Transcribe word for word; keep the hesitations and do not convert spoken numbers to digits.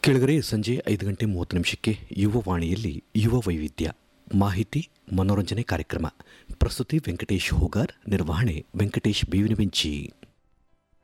ಕೆಳಗರೆ ಸಂಜೆ ಐದು ಗಂಟೆ ಮೂವತ್ತು ನಿಮಿಷಕ್ಕೆ ಯುವವಾಣಿಯಲ್ಲಿ ಯುವ ವೈವಿಧ್ಯ ಮಾಹಿತಿ ಮನೋರಂಜನೆ ಕಾರ್ಯಕ್ರಮ. ಪ್ರಸ್ತುತಿ ವೆಂಕಟೇಶ್ ಹೋಗಾರ್, ನಿರ್ವಹಣೆ ವೆಂಕಟೇಶ್ ಬೇವಿನಬೆಂಚಿ.